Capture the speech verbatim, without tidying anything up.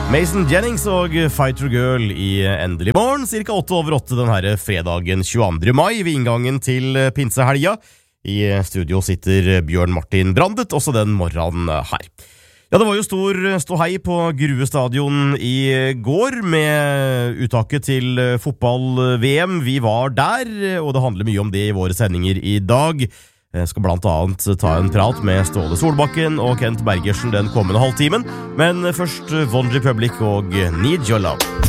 Mason Jennings og Fighter Girl i Endelig morgen, cirka åtte over åtte den her fredagen tjueandre mai ved inngangen til pinsehelga. I studio sitter Bjørn Martin Brandet, også den morgenen her. Ja, det var jo stor ståhei på Grue stadion i går med uttaket til fotball-V M. Vi var der, og det handler mye om det i våre sendinger i dag. Jeg skal blant annet ta en prat med Ståle Solbakken og Kent Bergersen den kommende halvtimen. Men først Von Republic og Need Your Love.